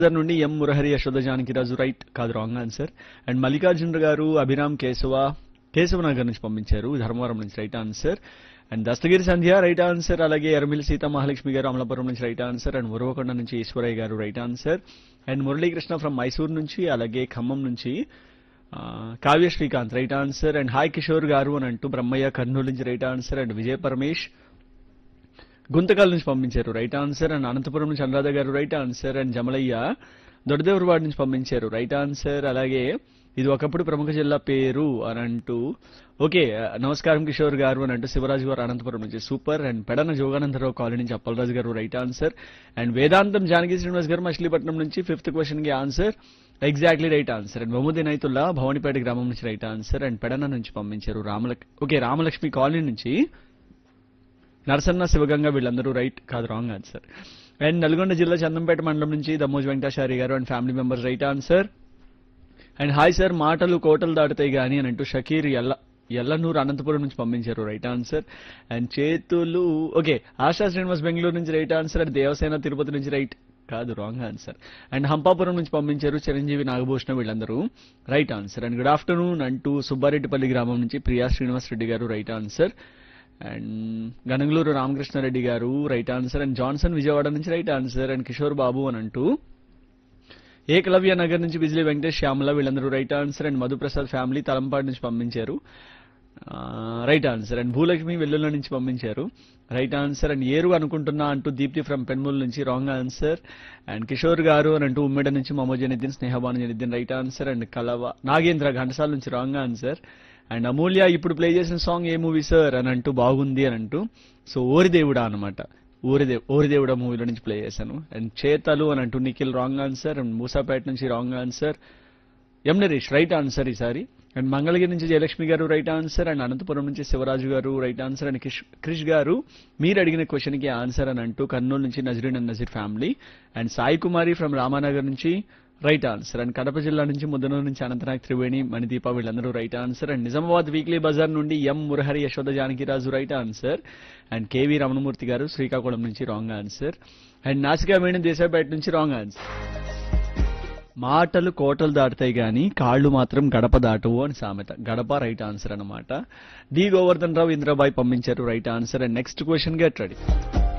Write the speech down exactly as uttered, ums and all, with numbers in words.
బజార్ నుండి ఎం మురహరి యశోద జానకిరాజు రైట్ కాదు wrong answer. And Mallikarjuna గారు అభిరామ్ కేశవ కేశవనగర్ నుంచి పంపించారు ధర్మవరం నుంచి right answer. And Dastagiri Sandhya right answer. అలాగే ఎర్మిల్ సీతా మహాలక్ష్మి గారు అమలాపురం నుంచి రైట్ ఆన్సర్. అండ్ ఉరవకొండ నుంచి ఈశ్వరయ్య గారు right answer. And Muralikrishna from Mysore నుంచి, అలాగే ఖమ్మం నుంచి Kavya Srikanth right answer. And hi Kishore గారు అని అంటూ బ్రహ్మయ్య కర్నూలు నుంచి రైట్ ఆన్సర్. అండ్ విజయ పరమేష్ గుంతకల్ నుంచి పంపించారు రైట్ ఆన్సర్. అండ్ అనంతపురం నుంచి అనురాధ గారు రైట్ ఆన్సర్. అండ్ జమలయ్య దొడ్డదేవరవాడ నుంచి పంపించారు రైట్ ఆన్సర్. అలాగే ఇది ఒకప్పుడు ప్రముఖ జిల్లా పేరు అని అంటూ ఓకే నమస్కారం కిషోర్ గారు అని అంటూ శివరాజు గారు అనంతపురం నుంచి super. And Pedana Jogananda Rao colony నుంచి అప్పలరాజు గారు రైట్ ఆన్సర్. అండ్ వేదాంతం జానకి శ్రీనివాస్ గారు మచిలీపట్నం నుంచి ఫిఫ్త్ క్వశ్చన్ కి answer exactly right answer. And Mohammed Inayatullah Bhavanipeta గ్రామం నుంచి రైట్ ఆన్సర్. అండ్ పెడన నుంచి పంపించారు రామలక్ ఓకే రామలక్ష్మి కాలనీ నుంచి నరసన్న శివగంగ వీళ్ళందరూ రైట్ కాదు రాంగ్ ఆన్సర్. అండ్ నల్గొండ జిల్లా చందంపేట మండలం నుంచి దమ్మోజ్ వెంకటాచారి గారు and family members right answer. And hi sir మాటలు కోటలు దాటుతాయి గాని అని అంటూ షకీర్ ఎల్ల ఎల్లనూరు అనంతపురం నుంచి పంపించారు రైట్ ఆన్సర్. అండ్ చేతులు ఓకే ఆశా శ్రీనివాస్ బెంగళూరు నుంచి right answer. And Devasena Tirupati నుంచి రైట్ కాదు రాంగ్ ఆన్సర్. అండ్ హంపాపురం నుంచి పంపించారు చిరంజీవి నాగభూషణ వీళ్ళందరూ right answer. And good afternoon అంటూ సుబ్బారెడ్డిపల్లి గ్రామం నుంచి ప్రియా శ్రీనివాస్ రెడ్డి గారు right answer. And Ganagaluru Ramakrishna Reddy గారు right answer. And Johnson Vijayawada నుంచి right answer. And Kishore Babu అని అంటూ ఏకలవ్య నగర్ నుంచి బిజిలీ వెంకటేష్ శ్యామల వీళ్ళందరూ right answer. And Madhu Prasad family Talampadu నుంచి పంపించారు right answer. And Bhulakshmi Vellula నుంచి పంపించారు రైట్ ఆన్సర్. అండ్ ఏరు అనుకుంటున్నా అంటూ దీప్తి ఫ్రమ్ పెన్మూల్ నుంచి రాంగ్ ఆన్సర్. అండ్ కిషోర్ గారు అని అంటూ ఉమ్మెడ నుంచి మమోజ్ Janiddin Sneha Banu Janiddin right answer. And కలవ నాగేంద్ర ఘంటసాల నుంచి రాంగ్ ఆన్సర్. అండ్ అమూల్య ఇప్పుడు ప్లే చేసిన సాంగ్ ఏ మూవీ సార్ అని అంటూ బాగుంది అని అంటూ సో ఓరిదేవుడా అనమాట ఓరిదే ఓరిదేవుడా మూవీలో నుంచి ప్లే చేశాను. అండ్ చేతలు అని అంటూ Nikhil wrong answer. And Moosapet నుంచి రాంగ్ ఆన్సర్. ఎం నరేష్ రైట్ ఆన్సర్ ఈసారి. అండ్ మంగళగిరి నుంచి జయలక్ష్మి గారు రైట్ ఆన్సర్. అండ్ అనంతపురం నుంచి శివరాజు గారు right answer. And Krish Krish గారు మీరు అడిగిన క్వశ్చన్ కి ఆన్సర్ అని అంటూ కర్నూలు నుంచి Nazreen and Nazir family. And Sai Kumari from Ramanagar నుంచి రైట్ ఆన్సర్. అండ్ కడప జిల్లా నుంచి ముద్దనూరు నుంచి అనంతనాయక్ త్రివేణి మణిదీప వీళ్ళందరూ right answer. And Nizamabad weekly Bazar నుండి ఎం Murahari Yashoda Janakiraju right answer. And KV Ramanamurthy గారు శ్రీకాకుళం నుంచి రాంగ్ ఆన్సర్. అండ్ నాసికా వేణు దేశాపేట నుంచి రాంగ్ ఆన్సర్. మాటలు కోటలు దాటుతాయి గాని కాళ్ళు మాత్రం గడప దాటవు అని సామెత గడప రైట్ ఆన్సర్ అనమాట. డి గోవర్ధన్ రావు ఇంద్రబాయ్ పంపించారు right answer. And next question get ready.